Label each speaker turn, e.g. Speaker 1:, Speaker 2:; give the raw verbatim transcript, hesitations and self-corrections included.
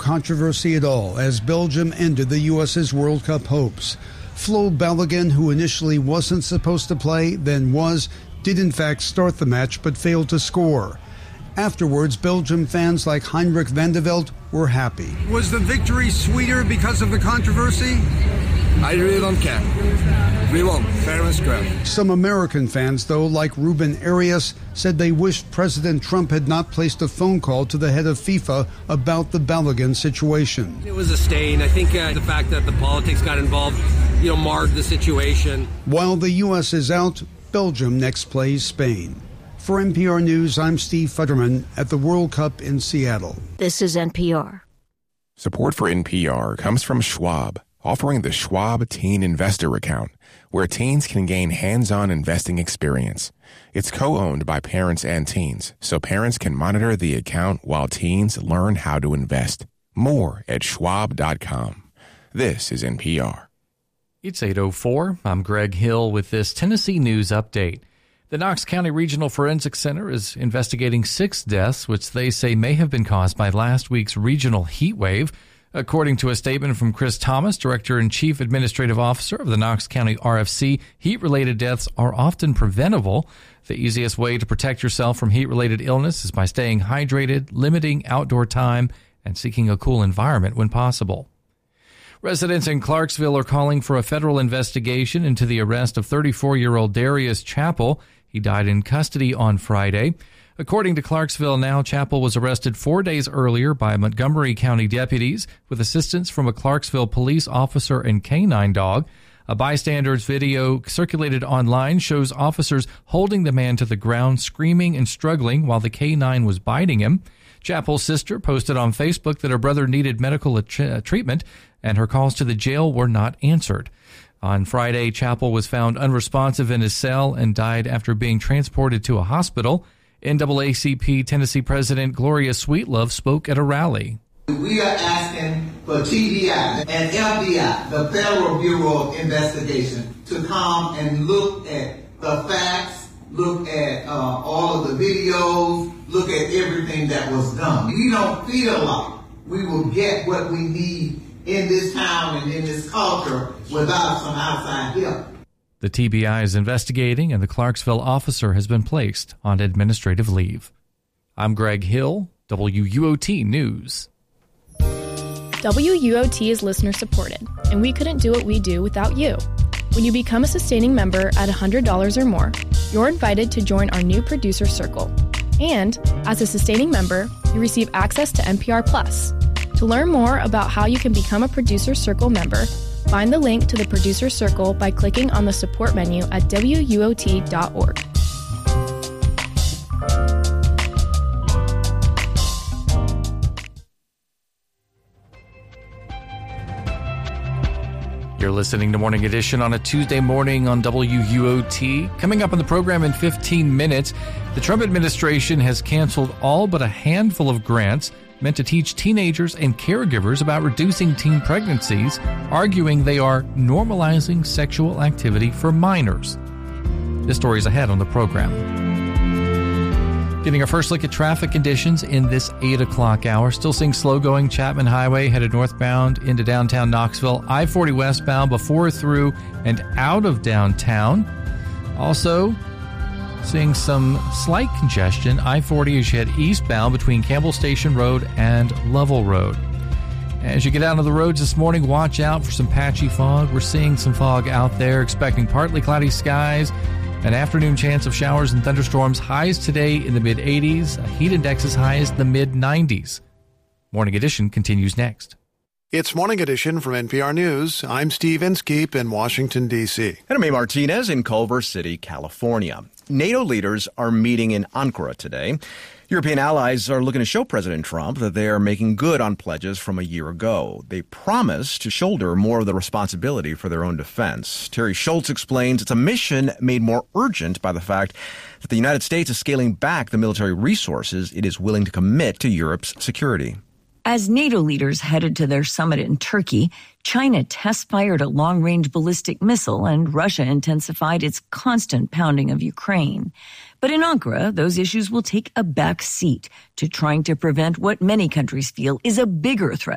Speaker 1: controversy at all as Belgium ended the U S's World Cup hopes. Flo Balogun, who initially wasn't supposed to play, then was, did in fact start the match but failed to score. Afterwards, Belgium fans like Heinrich van de Velde were happy.
Speaker 2: Was the victory sweeter because of the controversy?
Speaker 3: I really don't care. We won, fair and square.
Speaker 1: Some American fans, though, like Ruben Arias, said they wished President Trump had not placed a phone call to the head of FIFA about the Balogun situation.
Speaker 4: It was a stain. I think uh, the fact that the politics got involved, you know, marred the situation.
Speaker 1: While the U S is out, Belgium next plays Spain. For N P R News, I'm Steve Futterman at the World Cup in Seattle.
Speaker 5: This is N P R.
Speaker 6: Support for N P R comes from Schwab, offering the Schwab Teen Investor Account, where teens can gain hands-on investing experience. It's co-owned by parents and teens, so parents can monitor the account while teens learn how to invest. More at schwab dot com. This is N P R.
Speaker 7: It's eight oh four. I'm Greg Hill with this Tennessee News Update. The Knox County Regional Forensic Center is investigating six deaths, which they say may have been caused by last week's regional heat wave. According to a statement from Chris Thomas, Director and Chief Administrative Officer of the Knox County R F C, heat-related deaths are often preventable. The easiest way to protect yourself from heat-related illness is by staying hydrated, limiting outdoor time, and seeking a cool environment when possible. Residents in Clarksville are calling for a federal investigation into the arrest of thirty-four-year-old Darius Chappell. He died in custody on Friday. According to Clarksville Now, Chappell was arrested four days earlier by Montgomery County deputies with assistance from a Clarksville police officer and canine dog. A bystander's video circulated online shows officers holding the man to the ground, screaming and struggling while the canine was biting him. Chappell's sister posted on Facebook that her brother needed medical at- treatment and her calls to the jail were not answered. On Friday, Chappell was found unresponsive in his cell and died after being transported to a hospital. N double A C P Tennessee President Gloria Sweetlove spoke at a rally.
Speaker 8: We are asking for T B I and F B I, the Federal Bureau of Investigation, to come and look at the facts, look at uh, all of the videos, look at everything that was done. We don't feel like we will get what we need in this town and in this culture without some outside help.
Speaker 7: The T B I is investigating, and the Clarksville officer has been placed on administrative leave. I'm Greg Hill, W U O T News.
Speaker 9: W U O T is listener-supported, and we couldn't do what we do without you. When you become a sustaining member at one hundred dollars or more, you're invited to join our new producer circle. And as a sustaining member, you receive access to N P R Plus. To learn more about how you can become a Producer Circle member, find the link to the Producer Circle by clicking on the support menu at W U O T dot org.
Speaker 7: You're listening to Morning Edition on a Tuesday morning on W U O T. Coming up on the program in fifteen minutes, the Trump administration has canceled all but a handful of grants meant to teach teenagers and caregivers about reducing teen pregnancies, arguing they are normalizing sexual activity for minors. This story is ahead on the program. Getting our first look at traffic conditions in this eight o'clock hour. Still seeing slow-going Chapman Highway headed northbound into downtown Knoxville. I forty westbound before, through, and out of downtown. Also, seeing some slight congestion, I forty as you head eastbound between Campbell Station Road and Lovell Road. As you get out on the roads this morning, watch out for some patchy fog. We're seeing some fog out there, expecting partly cloudy skies, an afternoon chance of showers and thunderstorms. Highs today in the mid eighties, a heat index as high as the mid nineties. Morning Edition continues next.
Speaker 10: It's Morning Edition from N P R News. I'm Steve Inskeep in Washington, D C
Speaker 11: And I'm A. Martinez in Culver City, California. NATO leaders are meeting in Ankara today. European allies are looking to show President Trump that they are making good on pledges from a year ago. They promise to shoulder more of the responsibility for their own defense. Terry Schultz explains it's a mission made more urgent by the fact that the United States is scaling back the military resources it is willing to commit to Europe's security.
Speaker 12: As NATO leaders headed to their summit in Turkey, China test-fired a long-range ballistic missile and Russia intensified its constant pounding of Ukraine. But in Ankara, those issues will take a back seat to trying to prevent what many countries feel is a bigger threat